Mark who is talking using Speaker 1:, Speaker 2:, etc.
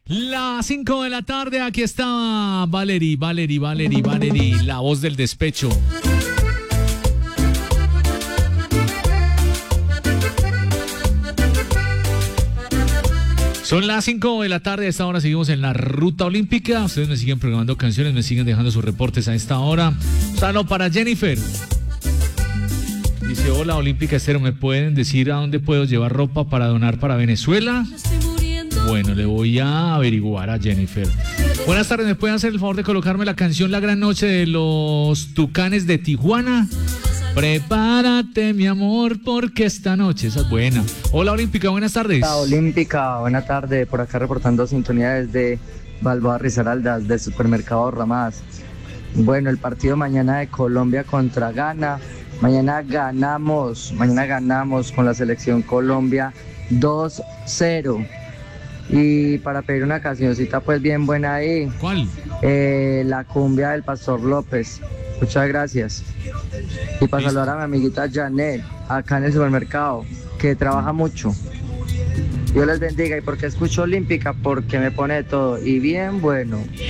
Speaker 1: Las 5 de la tarde, aquí está Valerie, la voz del despecho. Son las 5 de la tarde, a esta hora seguimos en la ruta olímpica. Ustedes me siguen programando canciones, me siguen dejando sus reportes a esta hora. Saludo para Jennifer. Dice, hola Olímpica Estéreo, ¿me pueden decir a dónde puedo llevar ropa para donar para Venezuela? Bueno, le voy a averiguar a Jennifer. Buenas tardes, ¿me pueden hacer el favor de colocarme la canción La Gran Noche de los Tucanes de Tijuana? Prepárate, mi amor, porque esta noche esa es buena. Hola Olímpica, buenas tardes.
Speaker 2: Hola Olímpica, buena tarde. Por acá reportando sintonía desde Balboa Risaralda, del supermercado Ramás. Bueno, el partido mañana de Colombia contra Ghana. Mañana ganamos con la selección Colombia 2-0. Y para pedir una cancioncita pues bien buena ahí.
Speaker 1: ¿Cuál?
Speaker 2: La cumbia del Pastor López. Muchas gracias. Y para saludar a mi amiguita Janet, acá en el supermercado, que trabaja mucho. Dios les bendiga. ¿Y por qué escucho Olímpica? Porque me pone de todo. Y bien bueno.